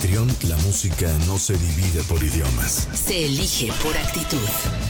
anfitrión, la música no se divide por idiomas. Se elige por actitud.